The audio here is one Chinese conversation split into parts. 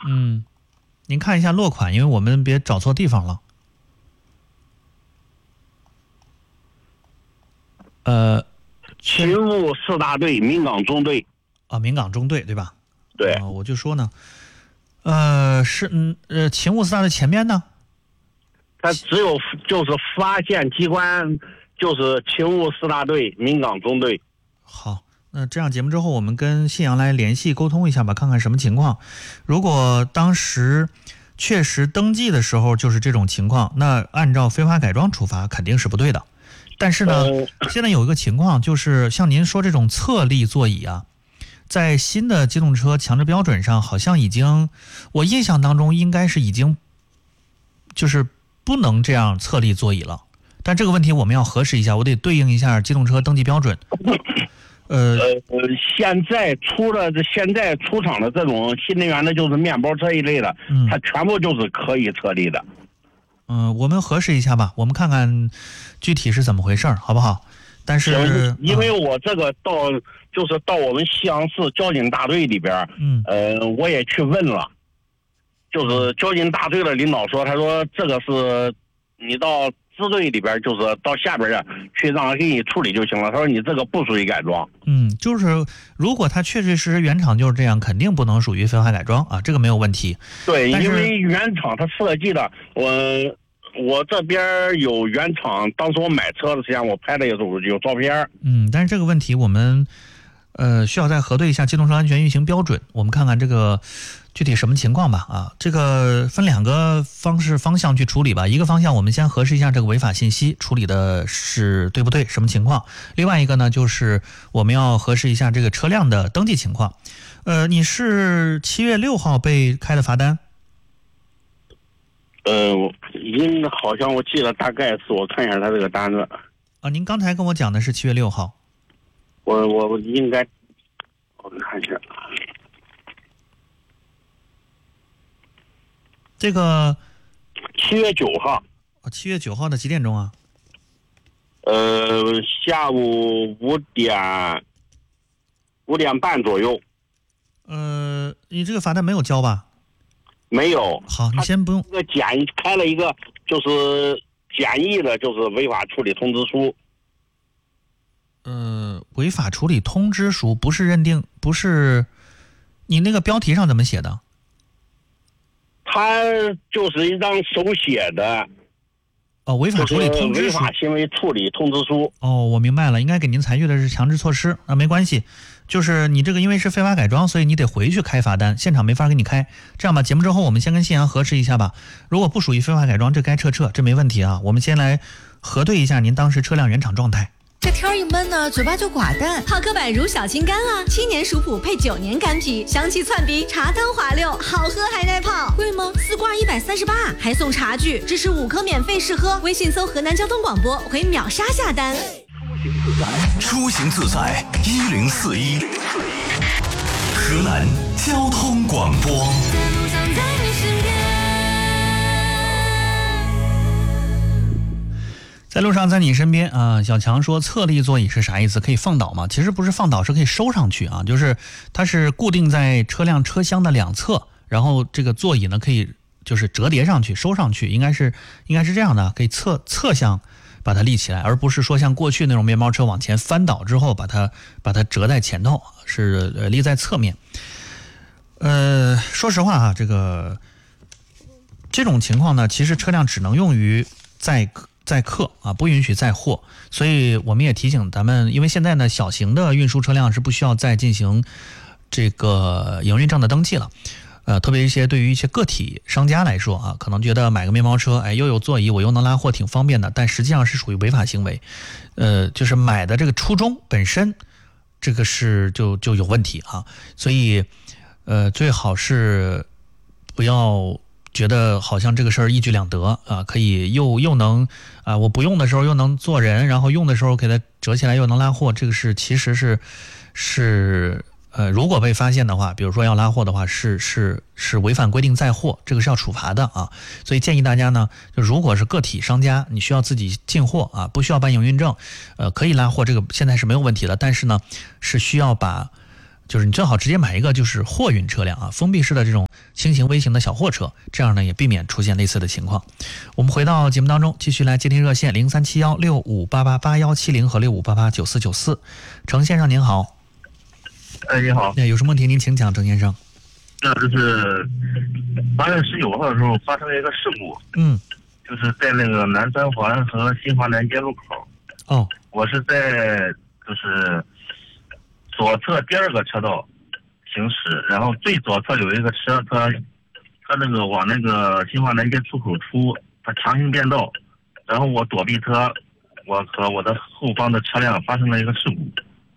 您看一下落款，因为我们别找错地方了。 勤务4大队民港中队啊，民港中队对吧？ 对， 我就说呢，勤务4大队前面呢， 它只有就是发现机关就是勤务4大队民港中队。 好，那这样节目之后，我们跟信阳来联系沟通一下吧，看看什么情况。如果当时确实登记的时候就是这种情况，那按照非法改装处罚肯定是不对的。但是呢，现在有一个情况，就是像您说这种侧立座椅啊，在新的机动车强制标准上，好像已经，我印象当中应该是已经，就是不能这样侧立座椅了。但这个问题我们要核实一下，我得对应一下机动车登记标准。 现在出厂的这种新能源的，就是面包车一类的，它全部就是可以侧立的。 我们核实一下吧，我们看看具体是怎么回事，好不好？但是因为我这个到我们西阳市交警大队里边，我也去问了，就是交警大队的领导说，他说这个是你到支队里边，就是到下边去让他给你处理就行了。他说你这个不属于改装。 就是如果他确确实实原厂就是这样，肯定不能属于非法改装啊，这个没有问题。 对，因为原厂它设计的，我这边有原厂，当时我买车的时间我拍的有照片。 但是这个问题我们需要再核对一下机动车安全运行标准，我们看看这个具体什么情况吧啊，这个分2个方向去处理吧。一个方向我们先核实一下这个违法信息处理的是对不对，什么情况。另外一个呢，就是我们要核实一下这个车辆的登记情况。你是7月6号被开的罚单？ 好像我记得大概是，我看一下他这个单子。 您刚才跟我讲的是7月6号。 我应该，我看一下。 这个 7月9号。 7月9号的几点钟啊？ 下午5点半左右。 你这个罚单没有交吧？ 没有。 好，你先不用。 开了一个就是简易的，就是违法处理通知书。 违法处理通知书不是认定，不是，你那个标题上怎么写的？ 它就是一张手写的。 违法处理通知书， 违法行为处理通知书。 我明白了，应该给您采取的是强制措施。没关系，就是你这个因为是非法改装，所以你得回去开罚单，现场没法给你开。这样吧，节目之后我们先跟信阳核实一下吧。如果不属于非法改装，这该撤，这没问题啊。我们先来核对一下您当时车辆原厂状态。 这天一闷呢，嘴巴就寡淡。 好客百如小青柑啊，7年熟普配9年干皮，香气窜鼻，茶汤滑溜，好喝还耐泡。 贵吗？4罐138， 还送茶具，支持5颗免费试喝。微信搜河南交通广播，回秒杀下单。 出行自在1041，河南交通广播。 在路上，在你身边啊。小强说侧立座椅是啥意思？可以放倒吗？其实不是放倒，是可以收上去啊。就是它是固定在车辆车厢的2侧，然后这个座椅呢可以就是折叠上去，收上去，应该是这样的，可以侧向把它立起来，而不是说像过去那种面包车往前翻倒之后把它折在前头，是立在侧面。说实话啊，这种情况呢，其实车辆只能用于载客啊，不允许载货。所以我们也提醒咱们，因为现在呢，小型的运输车辆是不需要再进行这个营运证的登记了。特别对于一些个体商家来说啊，可能觉得买个面包车，又有座椅，我又能拉货，挺方便的，但实际上是属于违法行为。就是买的这个初衷本身，这个是就有问题啊。所以最好是不要觉得好像这个事儿一举两得啊，可以又能我不用的时候又能做人，然后用的时候给它折起来又能拉货，这个其实是如果被发现的话，比如说要拉货的话，是违反规定载货，这个是要处罚的啊。所以建议大家呢，就如果是个体商家，你需要自己进货啊，不需要办营运证，可以拉货，这个现在是没有问题的。但是呢，是需要就是你最好直接买一个就是货运车辆啊，封闭式的这种轻型微型的小货车，这样呢也避免出现类似的情况。我们回到节目当中，继续来接听热线037165888170和65889494。程先生您好。 你好。 有什么问题您请讲，程先生。 那就是8月19号的时候发生了一个事故，就是在那个南三环和新华南街路口。我是在就是左侧第2个车道行驶，然后最左侧有一个车，他那个往那个新华南街出口出，他强行变道，然后我躲避他，我和我的后方的车辆发生了一个事故。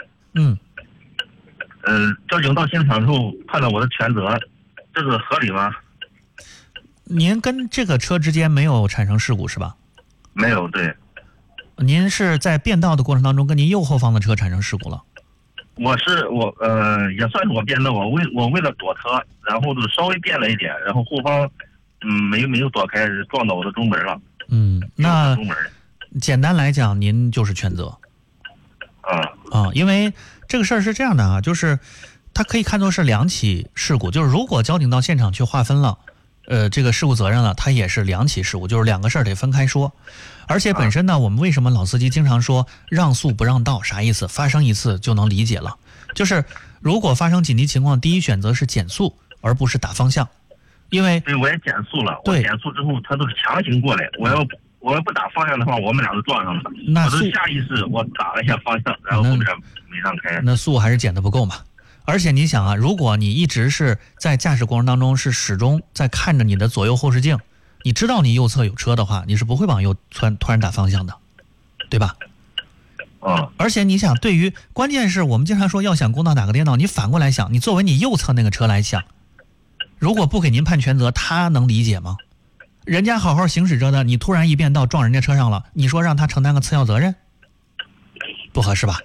交警到现场之后判了我的全责，这个合理吗？ 您跟这个车之间没有产生事故是吧？ 没有，对。 您是在变道的过程当中跟您右后方的车产生事故了？ 也算是我变道，我为了躲他，然后就稍微变了一点，然后后方没有躲开，撞到我的中门了。 那简单来讲，您就是全责。因为这个事儿是这样的啊，就是它可以看作是2起事故，就是如果交警到现场去划分了这个事故责任了，它也是2起事故，就是2个事儿得分开说。而且本身呢，我们为什么老司机经常说让速不让道，啥意思？发生一次就能理解了，就是如果发生紧急情况，第一选择是减速，而不是打方向。因为对，我也减速了，我减速之后他都是强行过来，我要不打方向的话，我们俩都撞上了。我都下意识我打了一下方向，然后后面没让开。 那速还是减的不够嘛？而且你想啊，如果你一直是在驾驶过程当中是始终在看着你的左右后视镜，你知道你右侧有车的话，你是不会往右突然打方向的，对吧？而且你想，关键是我们经常说要想公道打个颠倒，你反过来想，你作为你右侧那个车来想，如果不给您判全责，他能理解吗？人家好好行驶着的，你突然一变道撞人家车上了，你说让他承担个次要责任，不合适吧？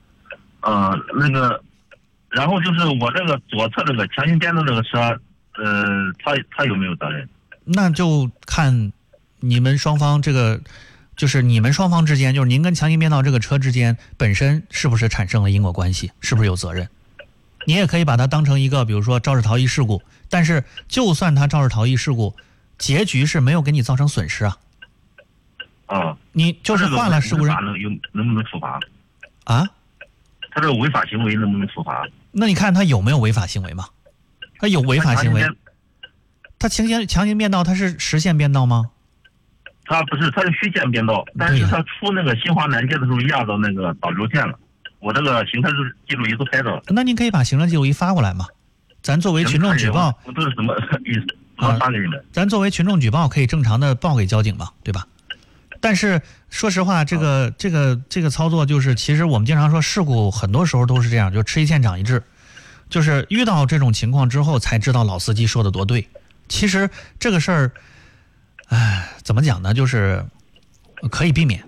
然后就是我这个左侧这个强行变道这个车，他有没有责任？ 那就看你们双方就是你们双方之间，就是您跟强行变道这个车之间本身是不是产生了因果关系，是不是有责任？你也可以把它当成一个比如说肇事逃逸事故，但是就算他肇事逃逸事故，结局是没有给你造成损失啊。你就是换了事故人， 能不能处罚啊？ 他这个违法行为能不能处罚？ 那你看他有没有违法行为嘛？他有违法行为，他强行变道，他是实线变道吗？ 他不是，他是虚线变道，但是他出那个新华南街的时候压到那个导流线了，我这个行车记录仪都拍到了。 那您可以把行车记录仪发过来嘛？咱作为群众举报， 这是什么意思？发给你们。 咱作为群众举报，可以正常的报给交警嘛，对吧？但是说实话，这个操作就是，其实我们经常说事故很多时候都是这样，就吃一堑长一智，就是遇到这种情况之后才知道老司机说的多对。其实这个事儿，怎么讲呢？就是可以避免，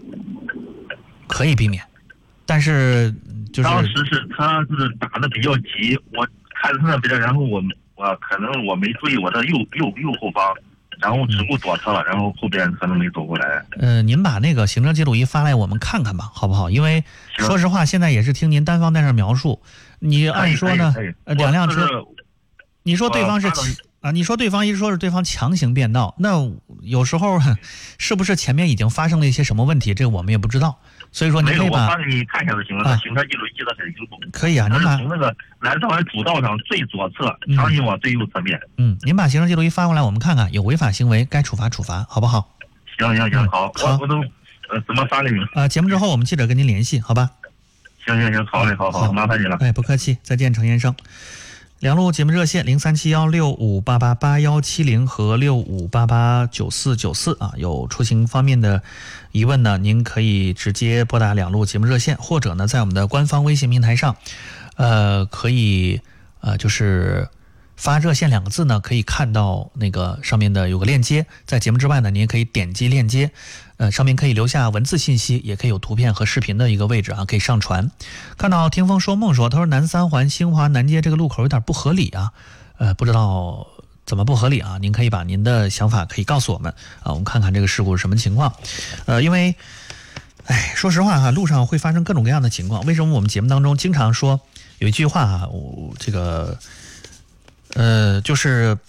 但是就是当时是他是打的比较急，我看着他那边，然后我可能我没注意我的右后方。然后只顾躲车了，然后后边可能没走过来。 您把那个行车记录仪发来，我们看看吧，好不好？因为说实话，现在也是听您单方在那描述。你按说呢，2辆车，你说对方是你说对方一说是对方强行变道，那有时候是不是前面已经发生了一些什么问题？这个我们也不知道。所以说你可以把我发给你看一下就行了，行车记录仪记得很清楚。 可以啊，您把从那个南三环主道上最左侧强行往最右侧变。 您把行车记录仪发过来，我们看看有违法行为该处罚，好不好？ 行，好，我都怎么发给你？ 节目之后我们记者跟您联系，好吧？ 行，好嘞，好，麻烦你了。 不客气，再见，程先生。两路节目热线037165888170和65889494有出行方面的疑问呢，您可以直接拨打两路节目热线，或者呢在我们的官方微信平台上，可以就是发热线2个字呢，可以看到那个上面的有个链接，在节目之外呢，您也可以点击链接，上面可以留下文字信息，也可以有图片和视频的一个位置可以上传。看到听风说梦说，他说南三环新华南街这个路口有点不合理啊，不知道怎么不合理啊？您可以把您的想法可以告诉我们我们看看这个事故是什么情况。因为说实话路上会发生各种各样的情况。为什么我们节目当中经常说有一句话就是